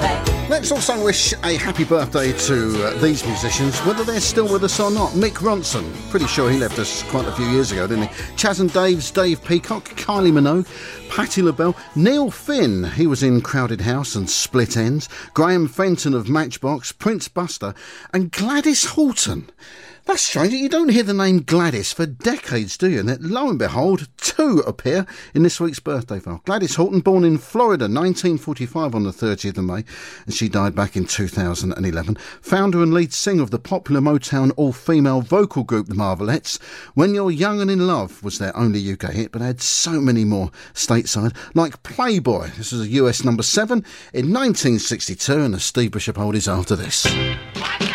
Let's also wish a happy birthday to these musicians, whether they're still with us or not. Mick Ronson, pretty sure he left us quite a few years ago, didn't he? Chas and Dave's Dave Peacock, Kylie Minogue, Patti LaBelle, Neil Finn, he was in Crowded House and Split Ends, Graham Fenton of Matchbox, Prince Buster, and Gladys Horton. That's strange. You don't hear the name Gladys for decades, do you? And then, lo and behold, two appear in this week's birthday file. Gladys Horton, born in Florida, 1945 on the 30th of May, and she died back in 2011. Founder and lead singer of the popular Motown all-female vocal group, The Marvelettes. When You're Young and in Love was their only UK hit, but had so many more stateside, like Playboy. This was a US number 7 in 1962, and a Steve Bishop oldies after this.